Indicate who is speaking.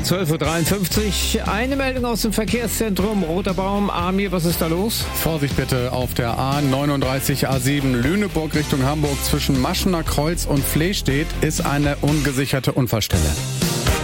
Speaker 1: 12:53 Uhr. Eine Meldung aus dem Verkehrszentrum Roter Baum. Amir, was ist da los?
Speaker 2: Vorsicht bitte auf der A39 A7 Lüneburg Richtung Hamburg zwischen Maschener Kreuz und Flehstedt ist eine ungesicherte Unfallstelle.